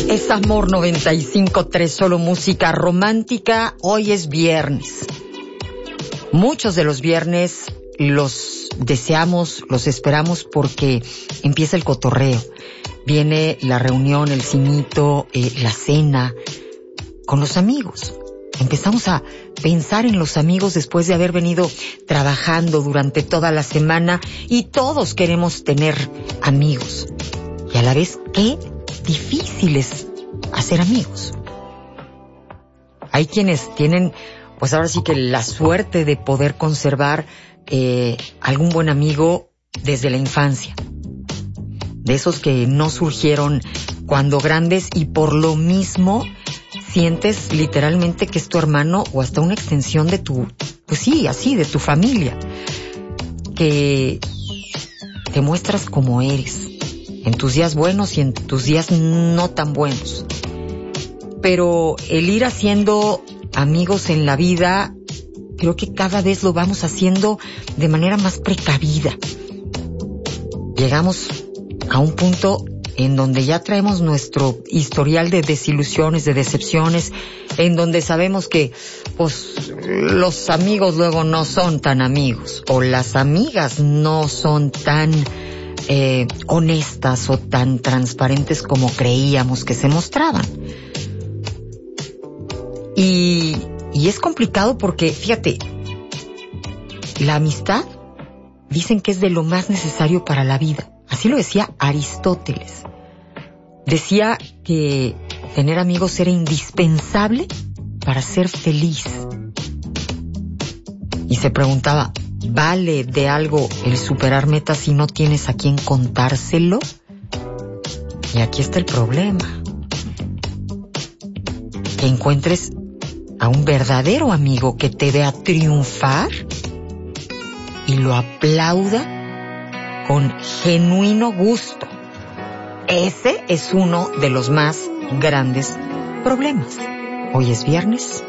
Es Amor 95.3, solo música romántica. Hoy es viernes. Muchos de los viernes los deseamos, los esperamos porque empieza el cotorreo. Viene la reunión, el cinito, la cena con los amigos. Empezamos a pensar en los amigos después de haber venido trabajando durante toda la semana y todos queremos tener amigos. Y a la vez, qué difícil es hacer amigos. Hay quienes tienen, pues ahora sí que la suerte de poder conservar algún buen amigo desde la infancia. De esos que no surgieron cuando grandes y por lo mismo sientes literalmente que es tu hermano o hasta una extensión de tu, pues sí, así, de tu familia. Que te muestras como eres, en tus días buenos y en tus días no tan buenos. Pero el ir haciendo amigos en la vida, creo que cada vez lo vamos haciendo de manera más precavida. Llegamos a un punto en donde ya traemos nuestro historial de desilusiones, de decepciones, en donde sabemos que, pues, los amigos luego no son tan amigos, o las amigas no son tan honestas o tan transparentes como creíamos que se mostraban. Y es complicado porque, fíjate, la amistad dicen que es de lo más necesario para la vida. Así lo decía Aristóteles. Decía que tener amigos era indispensable para ser feliz. Y se preguntaba, ¿vale de algo el superar metas si no tienes a quien contárselo? Y aquí está el problema. Que encuentres a un verdadero amigo que te vea triunfar y lo aplauda con genuino gusto. Ese es uno de los más grandes problemas. Hoy es viernes